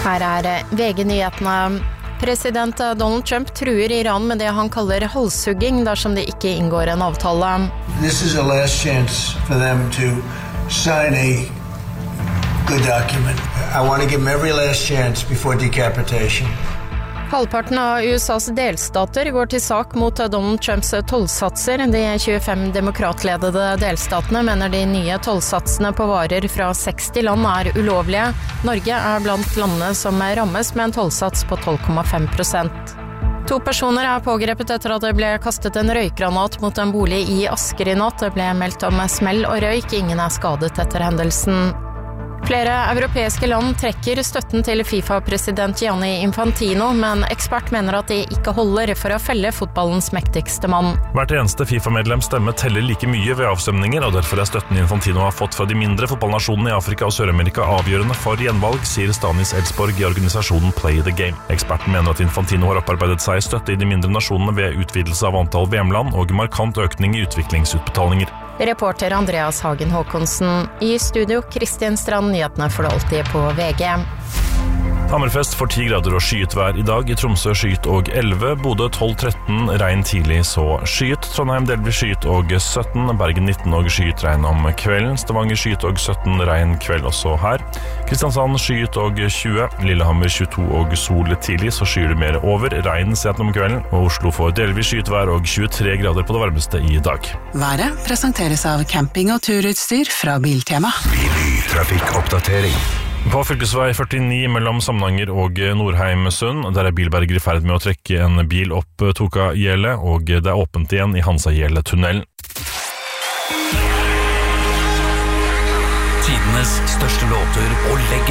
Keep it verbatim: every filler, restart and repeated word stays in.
Her er V G-nyhetene. President Donald Trump truer Iran med det han kaller halshugging dersom det ikke inngår en avtale. This is a last chance for them to sign a good document. I want to give them every last chance before decapitation. Halvparten av U S A's delstater går til sak mot Donald Trumps tollsatser. De tjuefem demokratledede delstatene mener de nye tollsatsene på varer fra seksti land er ulovlige. Norge er blant landene som rammes med en tollsats på tolv komma fem prosent. To personer er pågrepet etter at det ble kastet en røykgranat mot en bolig i Asker i natt. Det ble meldt om smell og røyk. Ingen er skadet etter hendelsen. Flere europeiske land trekker støtten til FIFA-president Gianni Infantino, men ekspert mener at det ikke holder for å felle fotballens mektigste mann. Hvert eneste FIFA-medlem stemme teller like mye ved avstemninger, og derfor er støtten Infantino har fått fra de mindre fotballnasjonene i Afrika og Sør-Amerika avgjørende for gjenvalg, sier Stanis Elsborg i organisasjonen Play the Game. Eksperten mener at Infantino har opparbeidet seg støtte i de mindre nasjonene ved utvidelse av antall V M-land og markant økning i utviklingsutbetalinger. Reporter Andreas Hagen Håkonsen. I studio Kristin Strand, nyhetene for det alltid på V G. Hammerfest får ti grader og skyet vær i dag. I Tromsø skyet og elleve, Bodø tolv tretten, regn tidlig så skyet. Trondheim delvis skyet og sytten, Bergen nitten og skyet regn om kvelden. Stavanger skyet og sytten, regn kveld også her. Kristiansand skyet og tjue, Lillehammer tjueto og sol tidlig, så skyer det mer over. Regn sent om kvelden, og Oslo får delvis skyet vær og tjuetre grader på det varmeste i dag. Været presenteres av camping- og turutstyr fra Biltema. Trafikkoppdatering. På fylkesvei førtini mellom Samnanger og Nordheimsund, der er bilberger i ferd med å trekke en bil opp Tokagjelet, og det er åpent igjen i Hansagjelet-tunnelen. Tidenes største låter og legger